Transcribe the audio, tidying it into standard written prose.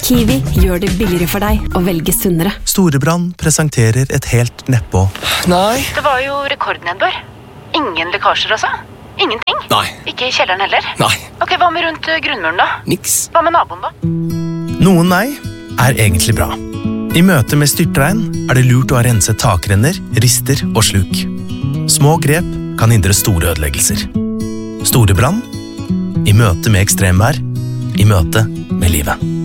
Kiwi gjør det billigere for deg å velge sunnere. Storebrand presenterer et helt nedpå. Nei. Det var jo rekordnedbør. Ingen lekkasjer altså? Ingenting? Nei. Ikke i kjelleren heller? Nei. Ok, hva med rundt grunnmuren da? Niks. Hva med naboen da? Noen nei er egentlig bra. I møte med styrtregn er det lurt å ha renset takrenner, rister og sluk. Små grep kan hindre store ødeleggelser. Storebrand, i møte med ekstremvær, i møte med livet.